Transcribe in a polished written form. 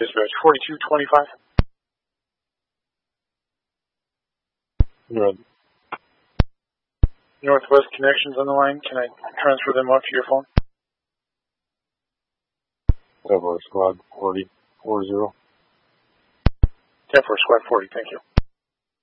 Dispatch 4225. Good. Northwest Connections on the line. Can I transfer them off to your phone? Deborah Squad 40. 10-4 Squad 40, thank you.